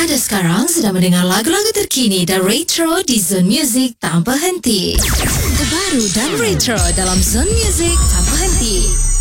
Anda sekarang sedang mendengar lagu-lagu terkini dan retro di Zone Music Tanpa Henti. Terbaru dan retro dalam Zone Music Tanpa Henti.